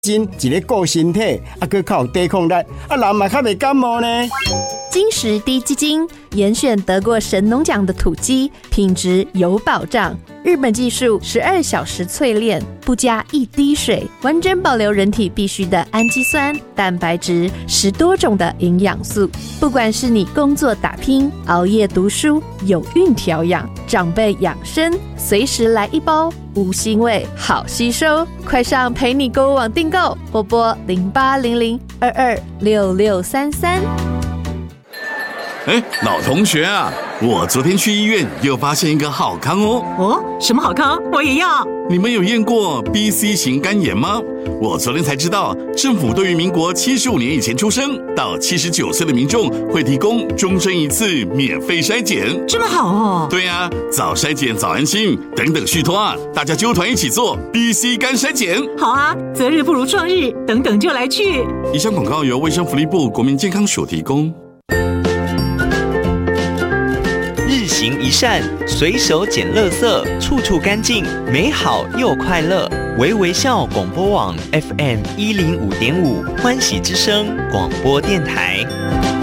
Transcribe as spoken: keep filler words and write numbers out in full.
真一个顾身体，啊，佮较有抵抗力，啊，人嘛较袂感冒呢。 金石滴鸡精严选得过神农奖的土鸡，品质有保障。日本技术十二小时淬炼，不加一滴水，完整保留人体必需的氨基酸、蛋白质，十多种的营养素。不管是你工作打拼、熬夜读书、有孕调养、长辈养生，随时来一包，无腥味，好吸收。快上陪你购物网订购，或拨零八零零二二六六三三。 哎，老同学啊，我昨天去医院又发现一个好康哦。 哦，什么好康？我也要。 你们有验过 B C 型肝炎吗？我昨天才知道，政府对于民国七十五年以前出生到七十九岁的民众会提供终身一次免费筛检。 这么好哦？ 对啊，早筛检早安心，等等续托啊，大家揪团一起做 B C 肝筛检。 好啊，择日不如撞日，等等就来去。 以上广告由卫生福利部国民健康署提供。 日行一善，随手捡垃圾，处处干净，美好又快乐。微微笑广播网 F M 一零五点五，欢喜之声广播电台。